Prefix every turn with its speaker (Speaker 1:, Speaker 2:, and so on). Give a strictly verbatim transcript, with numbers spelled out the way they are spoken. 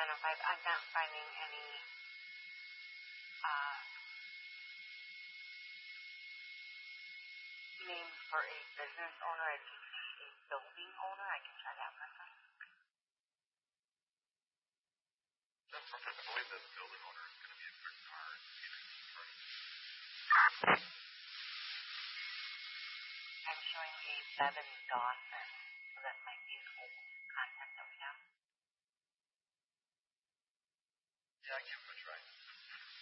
Speaker 1: identified. I'm not finding any uh, names for a business owner. I do see a building owner. I can try that person.
Speaker 2: That's perfect. I believe this building owner is going to be a quick card.
Speaker 1: I'm showing a Bevan Dawson, so that might be an old contact that we have.
Speaker 2: Yeah, I give